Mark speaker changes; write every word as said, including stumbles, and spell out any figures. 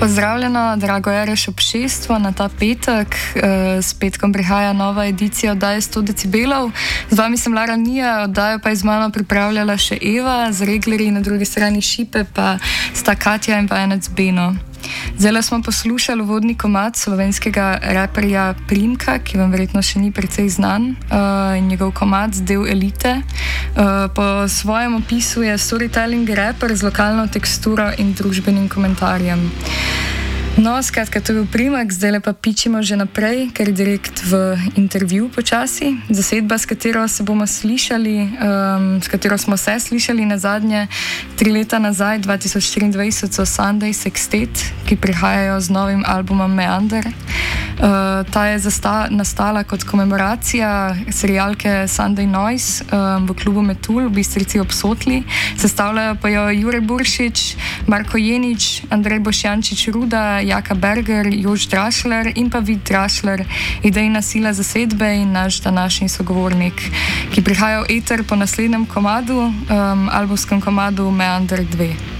Speaker 1: Pozdravljeno, drago Ereš obšestvo na ta petek. S petkom prihaja nova edicija oddaje sto decibelov. Z vami sem Lara Nija, oddajo pa je z mano pripravljala še Eva, z reglerji na drugi strani šipe pa sta Katja in vajenec Beno. Zdaj smo poslušali uvodni komad slovenskega raperja Primka, ki vam verjetno še ni precej znan, uh, in njegov komad Del elite. Uh, po svojem opisu je storytelling raper z lokalno teksturo in družbenim komentarjem. No, skratka, to je bil Primek, zdaj pa pičimo že naprej, ker je direkt v intervju počasi. Zasedba, s katero se bomo slišali, um, s katero smo se slišali na zadnje tri leta nazaj, dva tisoč štiriindvajset, so Sunday Sextet, ki prihajajo z novim albumom Meander. Uh, ta je zasta- nastala kot komemoracija serialke Sunday Noise um, v klubu Metul v Bistrici ob Sotli. Sestavljajo pa jo Jure Buršič, Marko Jenič, Andrej Boštjančič Ruda, Jaka Berger, Jož Drašler in pa Vid Drašler, idejna sila zasedbe in naš današnji sogovornik, ki prihaja v eter po naslednjem komadu, um, albumskem komadu Meander dva.